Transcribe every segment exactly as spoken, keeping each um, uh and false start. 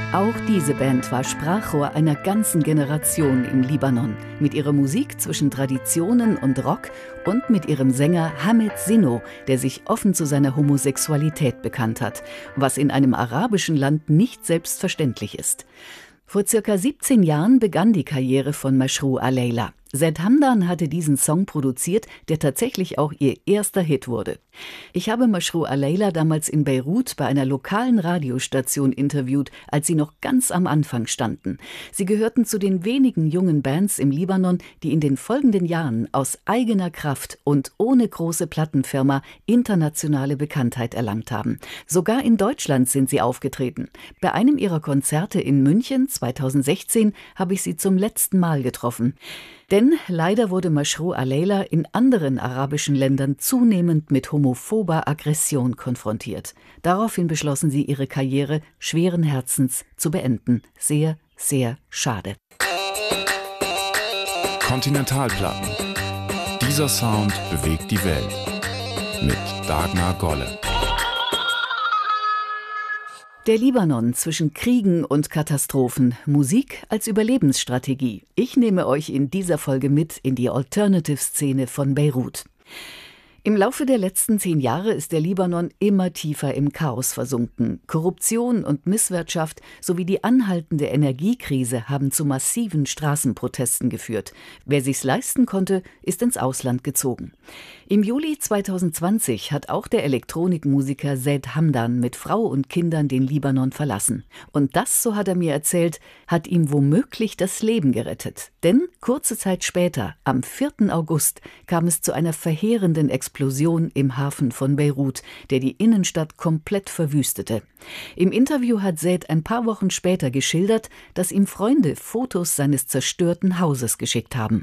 Auch diese Band war Sprachrohr einer ganzen Generation im Libanon, mit ihrer Musik zwischen Traditionen und Rock und mit ihrem Sänger Hamed Sinno, der sich offen zu seiner Homosexualität bekannt hat, was in einem arabischen Land nicht selbstverständlich ist. Vor circa siebzehn Jahren begann die Karriere von Mashrou' Alayla. Zed Hamdan hatte diesen Song produziert, der tatsächlich auch ihr erster Hit wurde. Ich habe Mashrou' Alayla damals in Beirut bei einer lokalen Radiostation interviewt, als sie noch ganz am Anfang standen. Sie gehörten zu den wenigen jungen Bands im Libanon, die in den folgenden Jahren aus eigener Kraft und ohne große Plattenfirma internationale Bekanntheit erlangt haben. Sogar in Deutschland sind sie aufgetreten. Bei einem ihrer Konzerte in München zweitausendsechzehn habe ich sie zum letzten Mal getroffen. Denn leider wurde Mashrou' Alayla in anderen arabischen Ländern zunehmend mit homophober Aggression konfrontiert. Daraufhin beschlossen sie, ihre Karriere schweren Herzens zu beenden. Sehr, sehr schade. Kontinentalplatten. Dieser Sound bewegt die Welt. Mit Dagmar Golle. Der Libanon zwischen Kriegen und Katastrophen. Musik als Überlebensstrategie. Ich nehme euch in dieser Folge mit in die Alternative-Szene von Beirut. Im Laufe der letzten zehn Jahre ist der Libanon immer tiefer im Chaos versunken. Korruption und Misswirtschaft sowie die anhaltende Energiekrise haben zu massiven Straßenprotesten geführt. Wer sich's leisten konnte, ist ins Ausland gezogen. Im Juli zweitausendzwanzig hat auch der Elektronikmusiker Zed Hamdan mit Frau und Kindern den Libanon verlassen. Und das, so hat er mir erzählt, hat ihm womöglich das Leben gerettet. Denn kurze Zeit später, am vierten August, kam es zu einer verheerenden Explosion im Hafen von Beirut, der die Innenstadt komplett verwüstete. Im Interview hat Zed ein paar Wochen später geschildert, dass ihm Freunde Fotos seines zerstörten Hauses geschickt haben.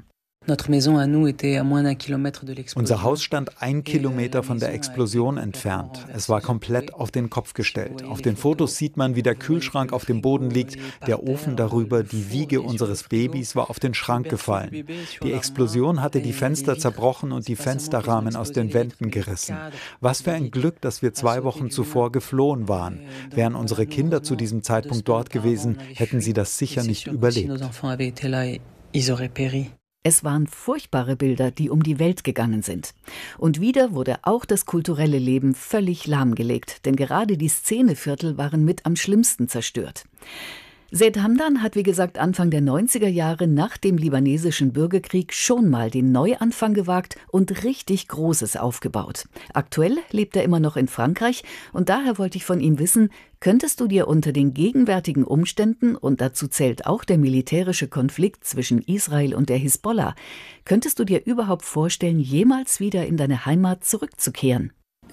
Unser Haus stand ein Kilometer von der Explosion entfernt. Es war komplett auf den Kopf gestellt. Auf den Fotos sieht man, wie der Kühlschrank auf dem Boden liegt, der Ofen darüber, die Wiege unseres Babys war auf den Schrank gefallen. Die Explosion hatte die Fenster zerbrochen und die Fensterrahmen aus den Wänden gerissen. Was für ein Glück, dass wir zwei Wochen zuvor geflohen waren. Wären unsere Kinder zu diesem Zeitpunkt dort gewesen, hätten sie das sicher nicht überlebt. Es waren furchtbare Bilder, die um die Welt gegangen sind. Und wieder wurde auch das kulturelle Leben völlig lahmgelegt, denn gerade die Szeneviertel waren mit am schlimmsten zerstört. Zed Hamdan hat, wie gesagt, Anfang der neunziger Jahre nach dem libanesischen Bürgerkrieg schon mal den Neuanfang gewagt und richtig Großes aufgebaut. Aktuell lebt er immer noch in Frankreich und daher wollte ich von ihm wissen, könntest du dir unter den gegenwärtigen Umständen, und dazu zählt auch der militärische Konflikt zwischen Israel und der Hisbollah, könntest du dir überhaupt vorstellen, jemals wieder in deine Heimat zurückzukehren?